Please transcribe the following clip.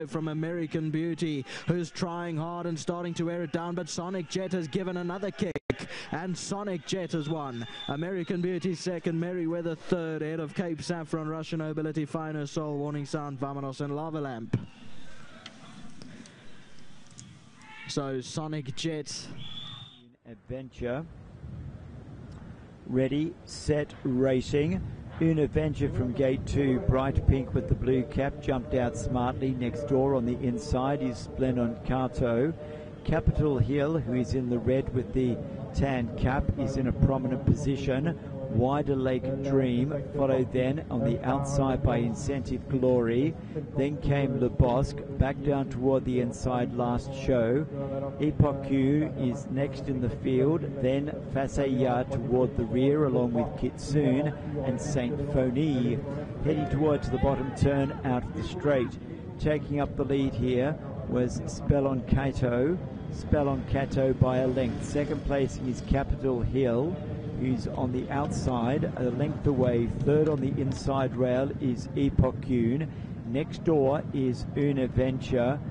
from American Beauty, who's trying hard and starting to wear it down, but Sonic Jet has given another kick, and Sonic Jet has won. American Beauty second, Merryweather third, ahead of Cape Saffron, Russian Nobility, Finer Soul, Warning Sound, Vamonos, and Lava Lamp. So Sonic Jet. Adventure. Ready, set, racing. Adventure from gate 2, bright pink with the blue cap, jumped out smartly. Next door on the inside is Splenon Kato. Capital Hill, who is in the red with the tan cap, is in a prominent position. Wider Lake Dream, followed then on the outside by Incentive Glory. Then came Le Bosque, back down toward the inside last show. Epoch Q is next in the field, then Faseya toward the rear along with Kitsune and Saint Phony. Heading towards the bottom turn out of the straight. Taking up the lead here was Spellon Kato by a length. Second placing is Capital Hill, who's on the outside, a length away. Third on the inside rail is Epoch Q. Next door is Adventure.